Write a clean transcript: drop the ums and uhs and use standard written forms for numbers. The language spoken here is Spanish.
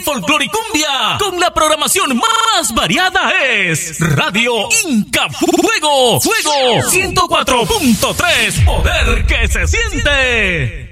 folclore y cumbia, con la programación más variada es Radio Inca Fuego, Fuego 104.3, poder que se siente.